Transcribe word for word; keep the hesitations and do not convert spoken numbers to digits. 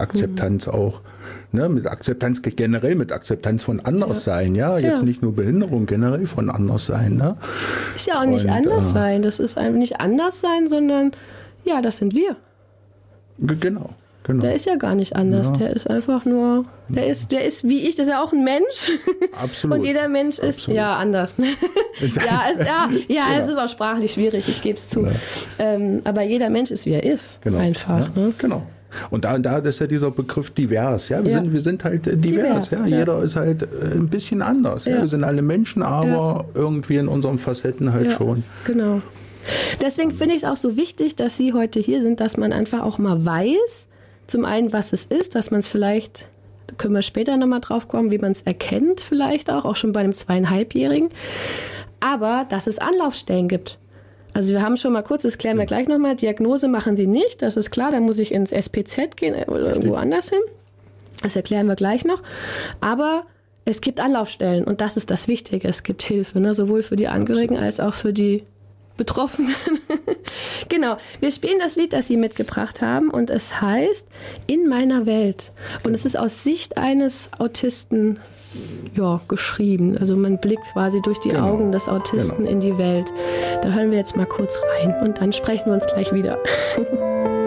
Akzeptanz mhm. auch. Ne, mit Akzeptanz generell, mit Akzeptanz von Anderssein, ja. ja. Jetzt ja. nicht nur Behinderung, generell von Anderssein. Ne? Ist ja auch nicht Und, anders äh, sein. Das ist einfach nicht anders sein, sondern ja, das sind wir. Genau. Genau. Der ist ja gar nicht anders. Ja. Der ist einfach nur, der ist, der ist wie ich, das ist ja auch ein Mensch. Absolut. Und jeder Mensch ist Absolut. ja anders. ja, es, ja, ja genau. Es ist auch sprachlich schwierig, ich gebe es zu. Ja. Ähm, aber jeder Mensch ist, wie er ist. Genau. Einfach. Ja. Ne? Genau. Und da, da ist ja dieser Begriff divers. Ja? Wir, ja. Sind, wir sind halt divers. divers ja? Ja. Jeder ist halt ein bisschen anders. Ja. Ja? Wir sind alle Menschen, aber ja. irgendwie in unseren Facetten halt ja. schon. Genau. Deswegen finde ich es auch so wichtig, dass Sie heute hier sind, dass man einfach auch mal weiß, zum einen, was es ist, dass man es vielleicht, da können wir später nochmal drauf kommen, wie man es erkennt vielleicht auch, auch schon bei einem Zweieinhalbjährigen, aber dass es Anlaufstellen gibt. Also wir haben schon mal kurz, das klären wir gleich nochmal, Diagnose machen Sie nicht, das ist klar, da muss ich ins S P Z gehen oder irgendwo anders hin. Das erklären wir gleich noch. Aber es gibt Anlaufstellen und das ist das Wichtige, es gibt Hilfe, ne? Sowohl für die Angehörigen als auch für die Betroffenen. Genau, wir spielen das Lied, das Sie mitgebracht haben und es heißt In meiner Welt. Und es ist aus Sicht eines Autisten ja, geschrieben. Also man blickt quasi durch die genau. Augen des Autisten genau. in die Welt. Da hören wir jetzt mal kurz rein und dann sprechen wir uns gleich wieder.